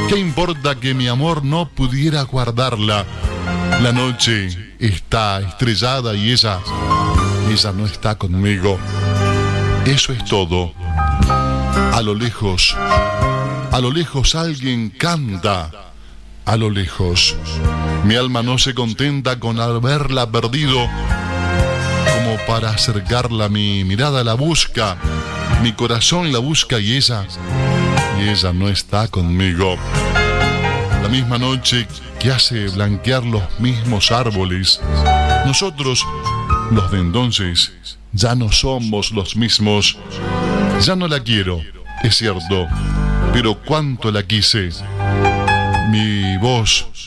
¿Qué importa que mi amor no pudiera guardarla? La noche está estrellada y ella no está conmigo. Eso es todo. A lo lejos alguien canta. A lo lejos, mi alma no se contenta con haberla perdido. Como para acercarla, mi mirada la busca, mi corazón la busca y ella no está conmigo. La misma noche que hace blanquear los mismos árboles, nosotros, los de entonces, ya no somos los mismos. Ya no la quiero, es cierto, pero cuánto la quise. Mi voz